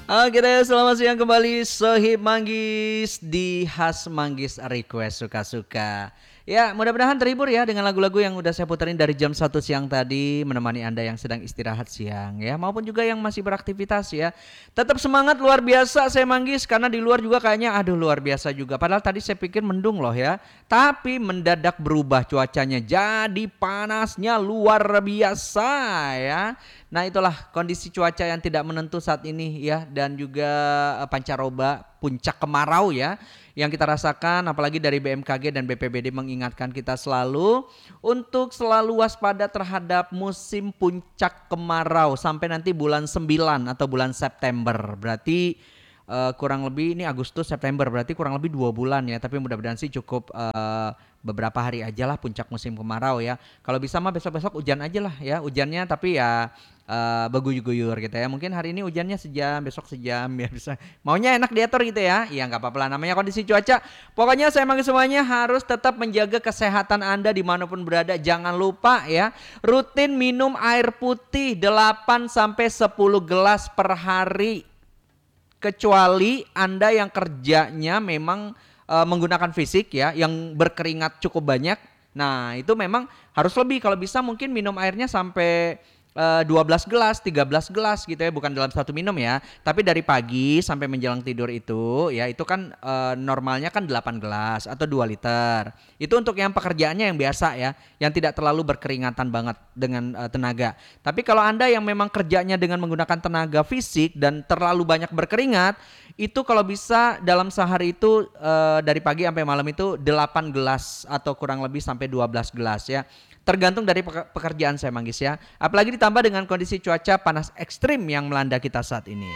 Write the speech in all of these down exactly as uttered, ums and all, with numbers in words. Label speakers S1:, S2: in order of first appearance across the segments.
S1: Oke deh, selamat siang kembali Sohib Manggis di Khas Manggis Request Suka-Suka. Ya, mudah-mudahan terhibur ya dengan lagu-lagu yang udah saya puterin dari jam satu siang tadi, menemani Anda yang sedang istirahat siang ya, maupun juga yang masih beraktivitas ya. Tetap semangat luar biasa saya Manggis, karena di luar juga kayaknya aduh luar biasa juga. Padahal tadi saya pikir mendung loh ya, tapi mendadak berubah cuacanya jadi panasnya luar biasa ya. Nah itulah kondisi cuaca yang tidak menentu saat ini ya, dan juga eh, pancaroba puncak kemarau ya yang kita rasakan, apalagi dari B M K G dan B P B D mengingatkan kita selalu untuk selalu waspada terhadap musim puncak kemarau sampai nanti bulan sembilan atau bulan September. Berarti uh, kurang lebih ini Agustus September, berarti kurang lebih dua bulan ya, tapi mudah-mudahan sih cukup uh, beberapa hari aja lah puncak musim kemarau ya. Kalau bisa mah besok-besok hujan aja lah ya, hujannya tapi ya uh, beguyur-guyur gitu ya. Mungkin hari ini hujannya sejam, besok sejam ya bisa. Maunya enak diatur gitu ya. Iya nggak apa-apa lah, namanya kondisi cuaca. Pokoknya saya manggil semuanya harus tetap menjaga kesehatan Anda dimanapun berada. Jangan lupa ya, rutin minum air putih delapan sampai sepuluh gelas per hari. Kecuali Anda yang kerjanya memang uh, menggunakan fisik ya, yang berkeringat cukup banyak. Nah itu memang harus lebih, kalau bisa mungkin minum airnya sampai uh, dua belas gelas, tiga belas gelas gitu ya, bukan dalam satu minum ya. Tapi dari pagi sampai menjelang tidur itu ya, itu kan uh, normalnya kan delapan gelas atau dua liter. Itu untuk yang pekerjaannya yang biasa ya, yang tidak terlalu berkeringatan banget dengan uh, tenaga. Tapi kalau Anda yang memang kerjanya dengan menggunakan tenaga fisik dan terlalu banyak berkeringat, itu kalau bisa dalam sehari itu uh, dari pagi sampai malam itu delapan gelas atau kurang lebih sampai dua belas gelas ya. Tergantung dari pekerjaan saya Manggis ya. Apalagi ditambah dengan kondisi cuaca panas ekstrim yang melanda kita saat ini.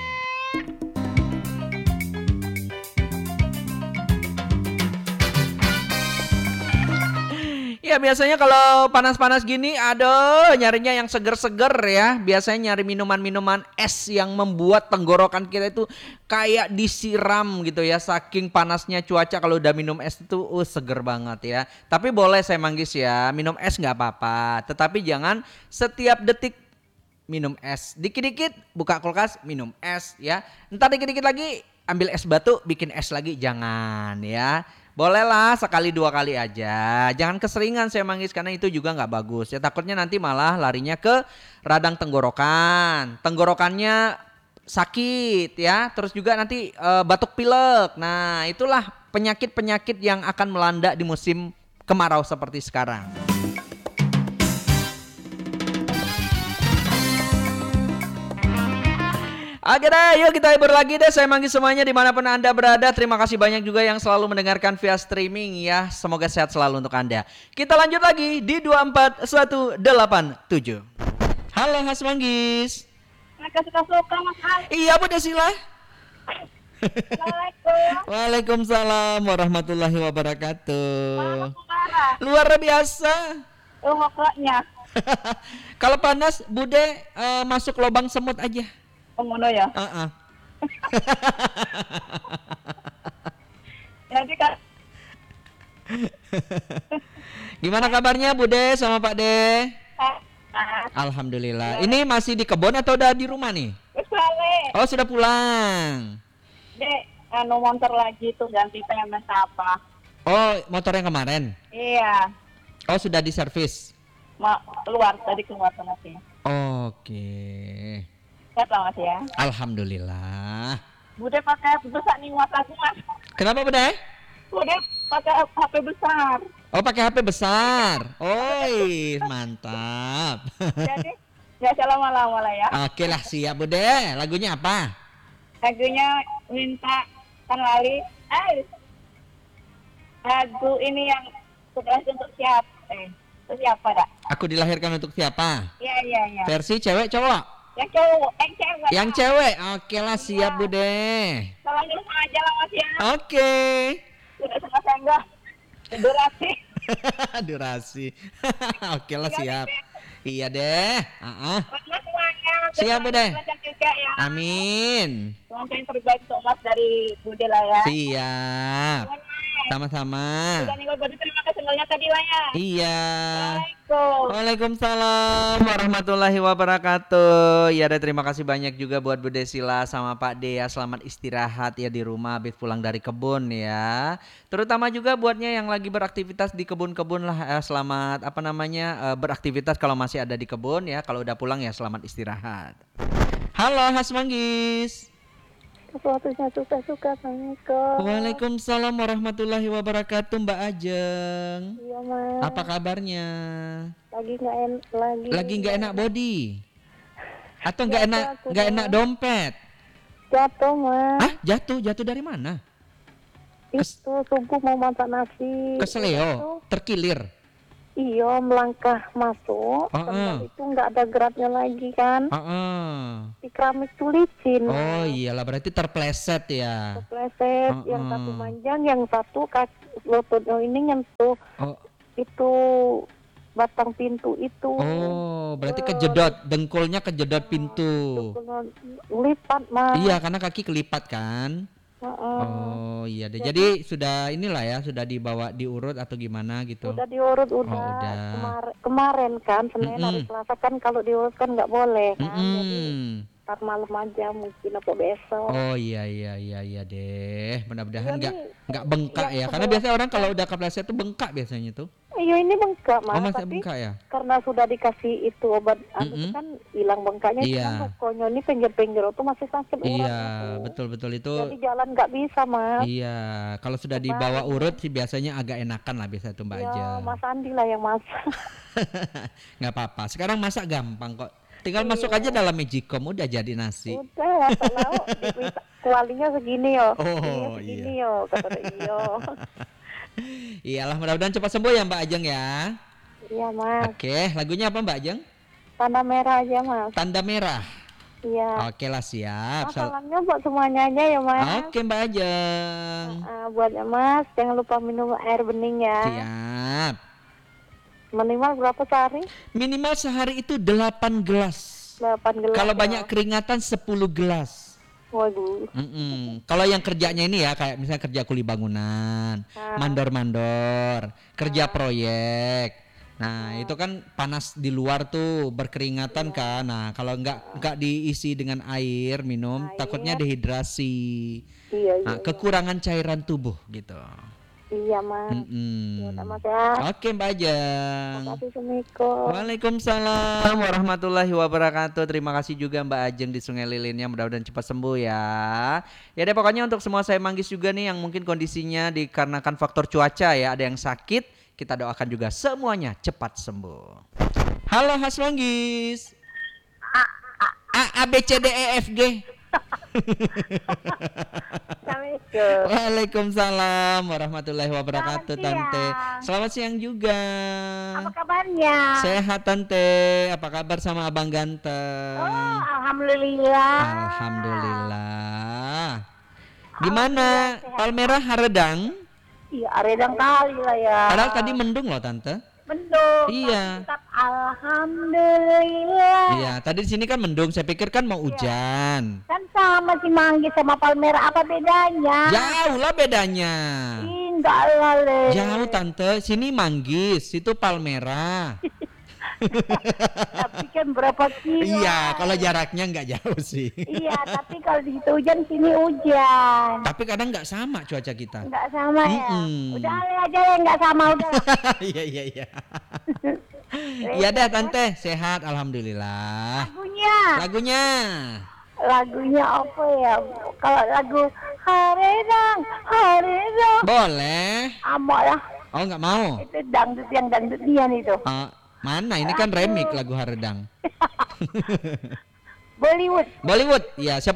S1: Ya biasanya kalau panas-panas gini, aduh nyarinya yang seger-seger ya. Biasanya nyari minuman-minuman es yang membuat tenggorokan kita itu kayak disiram gitu ya. Saking panasnya cuaca, kalau udah minum es itu uh, seger banget ya. Tapi boleh saya Manggis ya, minum es gak apa-apa. Tetapi jangan setiap detik minum es. Dikit-dikit buka kulkas minum es ya. Ntar dikit-dikit lagi ambil es batu bikin es lagi, jangan ya. Bolehlah sekali dua kali aja, jangan keseringan saya Manggis, karena itu juga nggak bagus ya. Takutnya nanti malah larinya ke radang tenggorokan, tenggorokannya sakit ya. Terus juga nanti e, batuk pilek. Nah itulah penyakit-penyakit yang akan melanda di musim kemarau seperti sekarang. Oke deh, yuk kita hibur lagi deh. Saya manggil semuanya dimanapun Anda berada. Terima kasih banyak juga yang selalu mendengarkan via streaming ya. Semoga sehat selalu untuk Anda. Kita lanjut lagi di dua empat satu delapan tujuh. Halo Mas Manggis.
S2: Suka-suka Mas Al.
S1: Iya Bu Desila.
S2: Assalamualaikum.
S1: Waalaikumsalam warahmatullahi wabarakatuh.
S2: Marah.
S1: Luar biasa.
S2: Oh pokoknya.
S1: Kalau panas Bude uh, masuk lubang semut aja.
S2: Pengono ya.
S1: Uh-uh.
S2: Jadi kan.
S1: Gimana kabarnya Bude sama Pak De?
S2: Ah,
S1: Alhamdulillah. Ini masih di kebun atau udah di rumah nih?
S2: Sale.
S1: Oh sudah pulang.
S2: Dek, anu motor lagi tuh ganti P M S apa?
S1: Oh motor yang kemarin?
S2: Iya.
S1: Oh sudah diservis?
S2: Ma keluar tadi keluar sama sih.
S1: Oke.
S2: Sehat lah Mas ya.
S1: Alhamdulillah.
S2: Bude pakai besar nih muat aku Mas.
S1: Kenapa Bude?
S2: Bude pakai H P besar.
S1: Oh pakai H P besar. Oi mantap.
S2: Jadi nggak usah lama-lama lah ya.
S1: Oke lah siap Bude. Lagunya apa?
S2: Lagunya minta Kan Lali. Eh. Lagu ini yang sudah untuk siapa? Eh, untuk siapa dak?
S1: Aku dilahirkan untuk siapa?
S2: Iya iya iya.
S1: Versi cewek cowok?
S2: Yang cowok, yang cewek.
S1: Yang cewek. Oke lah siap Bude.
S2: Salam dulu aja lah Mas ya.
S1: Oke.
S2: Sudah setengah enggak. Durasi.
S1: Durasi. Oke lah siap. Iya deh. Uh-uh.
S2: Buat Mas semuanya.
S1: Siap Bude.
S2: Juga, ya.
S1: Amin.
S2: Semoga yang terbaik untuk Mas dari Bude lah ya.
S1: Siap.
S2: Semuanya.
S1: Sama-sama.
S2: Sudah nih Bodi, terima kasih banyak tadi Waya.
S1: Iya.
S2: Assalamualaikum.
S1: Waalaikumsalam warahmatullahi wabarakatuh. Ya, dan terima kasih banyak juga buat Bu Desila sama Pak D ya. Selamat istirahat ya di rumah habis pulang dari kebun ya. Terutama juga buatnya yang lagi beraktivitas di kebun-kebun lah. Eh, selamat apa namanya eh, beraktivitas kalau masih ada di kebun ya. Kalau udah pulang ya selamat istirahat. Halo Has Manggis.
S2: Sesuatunya suka-suka Assalamualaikum.
S1: Waalaikumsalam warahmatullahi wabarakatuh Mbak Ajeng.
S2: Iya Mas.
S1: Apa kabarnya?
S2: Lagi nggak en lagi.
S1: Lagi nggak enak body? Atau nggak
S2: Jatuh
S1: enak
S2: aku,
S1: nggak
S2: Mas.
S1: enak dompet?
S2: Jatuh Mas.
S1: Hah? Jatuh? Jatuh dari mana? Kes-
S2: Itu subuh mau masak nasi.
S1: Keseleo? Terkilir?
S2: Iya, melangkah masuk.
S1: Oh,
S2: Sendal
S1: oh.
S2: itu nggak ada geraknya lagi kan.
S1: Heeh.
S2: Di keramik tuh licin.
S1: Oh iyalah berarti terpleset ya.
S2: Kepleset, yang
S1: Heeh.
S2: satu manjang, yang satu kaki lutut oh, ini nyentuh
S1: Oh,
S2: itu batang pintu itu.
S1: oh berarti kejedot, dengkulnya kejedot pintu.
S2: Lipat Mas.
S1: Iya karena kaki kelipat kan.
S2: Heeh.
S1: Oh iya deh. Jadi sudah inilah ya, sudah dibawa diurut atau gimana gitu.
S2: Udah diurut udah.
S1: Oh, udah.
S2: Kemar- kemarin kan Senin hari
S1: Mm-mm.
S2: Selasa kan kalau diurut kan nggak boleh kan. Jadi
S1: Mm-mm.
S2: ntar malam aja mungkin apa besok.
S1: Oh iya iya iya iya deh. Mudah-mudahan
S2: Iya,
S1: nggak
S2: nih,
S1: nggak bengkak
S2: yang
S1: ya. Karena
S2: kedua-
S1: biasanya orang kalau udah kepleset tuh bengkak biasanya tuh.
S2: Iya ini bengkak Mas,
S1: Oh masih
S2: tapi
S1: bengkak ya?
S2: karena sudah dikasih itu obat anu
S1: Mm-mm.
S2: kan hilang bengkaknya.
S1: Iya.
S2: Cuman pokoknya ini pinggir-pinggir itu masih sakit uratnya
S1: Iya
S2: tuh.
S1: betul betul itu.
S2: Jadi jalan nggak bisa Mas.
S1: Iya kalau sudah
S2: Kemarin.
S1: dibawa urut sih biasanya agak enakan lah biasa tuh Mbak
S2: Ya
S1: aja.
S2: Mas Andi lah yang masak.
S1: Nggak apa-apa. Sekarang masak gampang kok. Tinggal masuk aja dalam magicom udah jadi nasi.
S2: Udah masak lauk diberita- kualinya segini yo.
S1: Oh,
S2: Ininya segini yo kata dia, iyo.
S1: Iyalah mudah-mudahan cepat sembuh ya Mbak Ajeng ya.
S2: Iya Mas.
S1: Oke lagunya apa Mbak Ajeng?
S2: Tanda merah aja Mas.
S1: Tanda merah.
S2: Iya.
S1: Oke lah siap.
S2: Mas,
S1: Sal-
S2: salamnya buat semuanya aja ya Mas.
S1: Oke Mbak Ajeng.
S2: Ah, buat Mas jangan lupa minum air bening ya.
S1: Siap.
S2: Minimal berapa sehari?
S1: Minimal sehari itu delapan gelas.
S2: delapan gelas.
S1: Kalau
S2: ya.
S1: banyak keringatan sepuluh gelas.
S2: Waduh.
S1: Mm-mm. Kalau yang kerjanya ini ya kayak misalnya kerja kuli bangunan,
S2: Ah.
S1: mandor-mandor, kerja proyek. Nah, itu kan panas di luar tuh berkeringatan kan. Nah, kalau nggak nggak diisi dengan air minum,
S2: Air.
S1: takutnya dehidrasi.
S2: Iya iya.
S1: Nah, kekurangan cairan tubuh gitu.
S2: Iya Mas.
S1: Mm-mm.
S2: Ya, Mas ya.
S1: Oke, Mbak Ajeng.
S2: Terima kasih Assalamualaikum.
S1: Waalaikumsalam warahmatullahi wabarakatuh. Terima kasih juga Mbak Ajeng di Sungai Lilinnya. Mudah-mudahan cepat sembuh ya. Ya deh pokoknya untuk semua saya manggis juga nih yang mungkin kondisinya dikarenakan faktor cuaca ya. Ada yang sakit. Kita doakan juga semuanya cepat sembuh. Halo Has Manggis. A A B C D E F G.
S2: Assalamualaikum.
S1: Waalaikumsalam warahmatullahi wabarakatuh
S2: Selamat
S1: Tante.
S2: siang.
S1: Selamat siang juga.
S2: Apa kabarnya?
S1: Sehat Tante, apa kabar sama Abang Ganteng?
S2: Oh, alhamdulillah.
S1: Alhamdulillah. Gimana
S2: Alhamdulillah, sehat.
S1: Palmerah Haredang?
S2: Iya, redang kali lah ya.
S1: Padahal tadi mendung loh Tante.
S2: mendung.
S1: Iya.
S2: Tapi tetap alhamdulillah.
S1: Iya, tadi di sini kan mendung. Saya pikir kan mau hujan.
S2: Kan sama si Manggis sama Palmerah, apa bedanya?
S1: Jauh lah bedanya.
S2: Ih, enggak lah, Le.
S1: Jauh Tante. Sini Manggis, situ Palmerah.
S2: Tapi kan berapa kilo?
S1: Iya, kalau jaraknya nggak jauh sih.
S2: Iya, tapi kalau di situ hujan, sini hujan.
S1: Tapi kadang nggak sama cuaca kita.
S2: Enggak sama ya.
S1: Mm-mm.
S2: Udah Ale aja ya, enggak sama udah.
S1: Iya iya iya. Iya dah Tante, sehat alhamdulillah.
S2: Lagunya,
S1: Lagunya.
S2: lagunya apa ya? Kalau lagu Haredang, Haredang,
S1: Boleh.
S2: amok lah.
S1: Oh nggak mau.
S2: Itu dangdut yang dangdutian itu.
S1: Oh, mana ini kan remix lagu Haredang.
S2: Bollywood.
S1: Bollywood. Ya, siapa